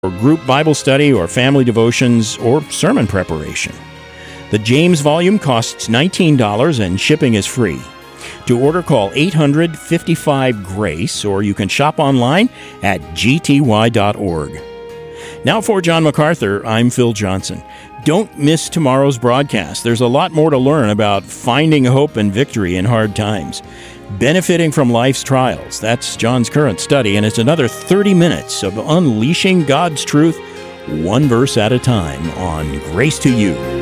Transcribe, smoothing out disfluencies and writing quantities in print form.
or group Bible study or family devotions or sermon preparation. The James volume costs $19 and shipping is free. To order, call 800-55-GRACE, or you can shop online at gty.org. Now for John MacArthur, I'm Phil Johnson. Don't miss tomorrow's broadcast. There's a lot more to learn about finding hope and victory in hard times. Benefiting from life's trials. That's John's current study, and it's another 30 minutes of unleashing God's truth, one verse at a time, on Grace to You.